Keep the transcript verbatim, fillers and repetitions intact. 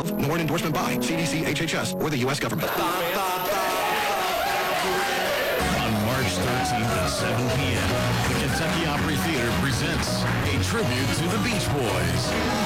of, nor an endorsement by, C D C, H H S, or the U S government. On March thirteenth at seven p.m., the Kentucky Opry Theater presents a tribute to the Beach Boys.